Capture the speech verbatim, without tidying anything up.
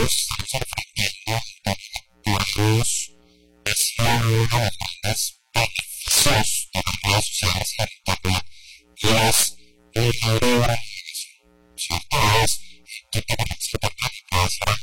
todos estamos aprendiendo acuerdos desiguales beneficios de las redes sociales en Internet y es el libre, ¿cierto? Es que tenemos que tener que hacer